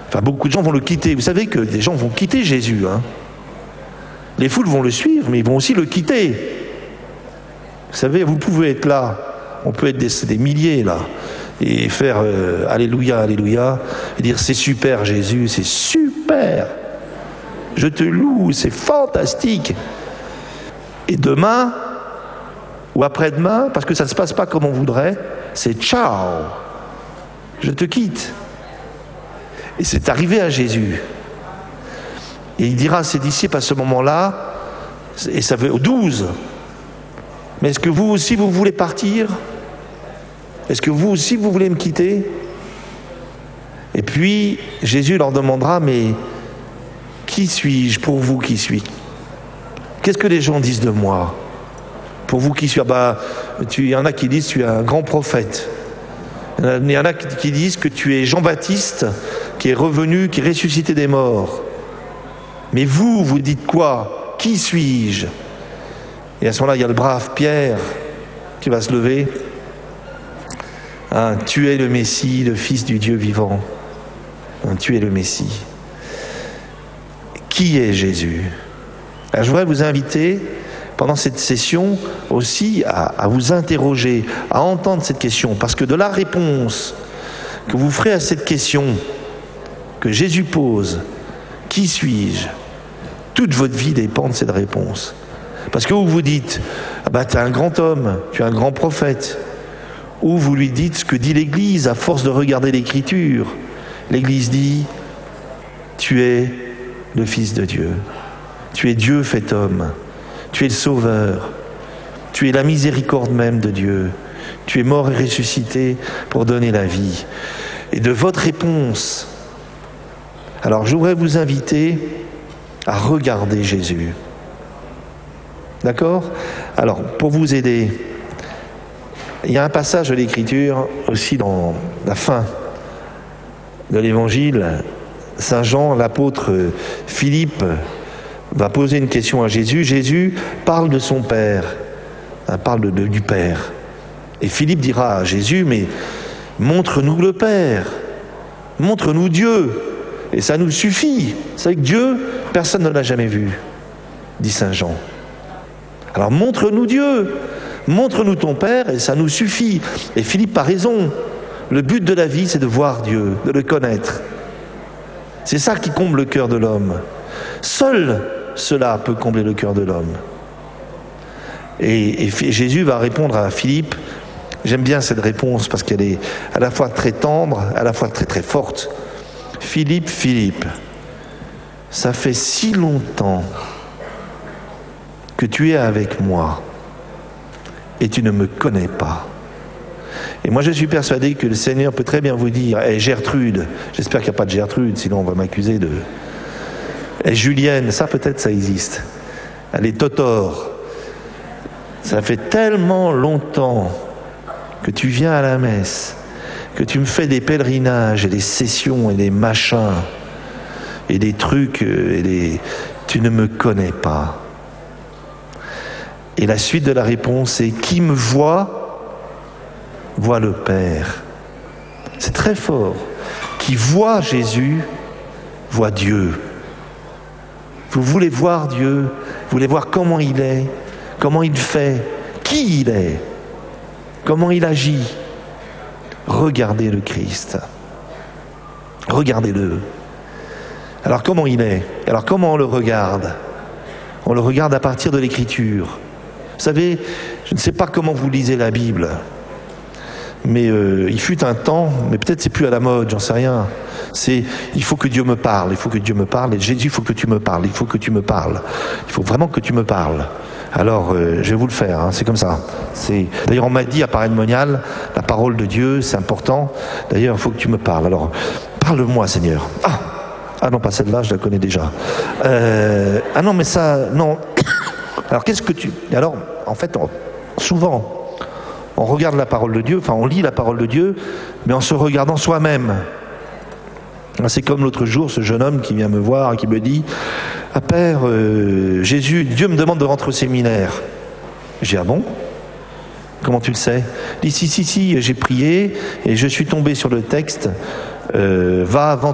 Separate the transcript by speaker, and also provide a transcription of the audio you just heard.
Speaker 1: Enfin, beaucoup de gens vont le quitter. Vous savez que des gens vont quitter Jésus. Les foules vont le suivre, mais ils vont aussi le quitter. Vous savez, vous pouvez être là, on peut être des milliers là, et faire Alléluia, Alléluia, et dire c'est super Jésus, c'est super. Je te loue, c'est fantastique. Et demain, ou après-demain, parce que ça ne se passe pas comme on voudrait, c'est ciao, je te quitte. Et c'est arrivé à Jésus. Et il dira à ses disciples à ce moment-là, et ça fait aux 12, mais est-ce que vous aussi vous voulez partir? Est-ce que vous aussi vous voulez me quitter? Et puis Jésus leur demandera, mais qui suis-je pour vous, qui suis? Qu'est-ce que les gens disent de moi? Pour vous qui suis? Il y en a qui disent que tu es un grand prophète. Il y en a qui disent que tu es Jean-Baptiste, qui est revenu, qui est ressuscité des morts. Mais vous, vous dites quoi? Qui suis-je? Et à ce moment-là, il y a le brave Pierre qui va se lever. Tu es le Messie, le Fils du Dieu vivant. Tu es le Messie. Qui est Jésus? Alors, je voudrais vous inviter, pendant cette session, aussi à vous interroger, à entendre cette question, parce que de la réponse que vous ferez à cette question que Jésus pose, qui suis-je? Toute votre vie dépend de cette réponse. Parce que vous vous dites, tu es un grand homme, tu es un grand prophète, ou vous lui dites ce que dit l'Église à force de regarder l'Écriture. L'Église dit, tu es le Fils de Dieu, tu es Dieu fait homme, tu es le Sauveur, tu es la miséricorde même de Dieu, tu es mort et ressuscité pour donner la vie. Et de votre réponse, alors je voudrais vous inviter à regarder Jésus. D'accord? Alors, pour vous aider, il y a un passage de l'Écriture aussi dans la fin de l'Évangile. Saint Jean, l'apôtre Philippe, va poser une question à Jésus. Jésus parle de son Père, parle du Père. Et Philippe dira à Jésus, mais montre-nous le Père, montre-nous Dieu, et ça nous suffit. Vous savez que Dieu, personne ne l'a jamais vu, dit Saint Jean. Alors montre-nous Dieu, montre-nous ton Père, et ça nous suffit. Et Philippe a raison. Le but de la vie, c'est de voir Dieu, de le connaître. C'est ça qui comble le cœur de l'homme. Seul cela peut combler le cœur de l'homme. Et Jésus va répondre à Philippe. J'aime bien cette réponse parce qu'elle est à la fois très tendre, à la fois très très forte. Philippe, ça fait si longtemps que tu es avec moi et tu ne me connais pas. Et moi je suis persuadé que le Seigneur peut très bien vous dire, Gertrude, j'espère qu'il n'y a pas de Gertrude, sinon on va m'accuser de... Julienne, ça peut-être ça existe. Allez, Totor, ça fait tellement longtemps que tu viens à la messe, que tu me fais des pèlerinages et des sessions et des machins et des trucs, tu ne me connais pas. Et la suite de la réponse est, qui me voit, voit le Père. C'est très fort. Qui voit Jésus, voit Dieu. Vous voulez voir Dieu, vous voulez voir comment il est, comment il fait, qui il est, comment il agit. Regardez le Christ. Regardez-le. Alors comment il est? Alors comment on le regarde? On le regarde à partir de l'Écriture. Vous savez, je ne sais pas comment vous lisez la Bible, mais il fut un temps, mais peut-être c'est plus à la mode, j'en sais rien. Il faut que Dieu me parle, il faut que Dieu me parle, et Jésus, il faut que tu me parles, il faut que tu me parles. Il faut vraiment que tu me parles. Alors, je vais vous le faire, c'est comme ça. D'ailleurs, on m'a dit à Paray-de-Monial, la parole de Dieu, c'est important. D'ailleurs, il faut que tu me parles. Alors, parle-moi, Seigneur. Ah non, pas celle-là, je la connais déjà. Ah non, mais ça, non. Alors, qu'est-ce que tu... Alors, en fait, souvent, on regarde la parole de Dieu, enfin, on lit la parole de Dieu, mais en se regardant soi-même. C'est comme l'autre jour, ce jeune homme qui vient me voir et qui me dit « Ah Père, Dieu me demande de rentrer au séminaire. » J'ai dit « Ah bon? Comment tu le sais ?» Il dit « Si, j'ai prié et je suis tombé sur le texte « Va avant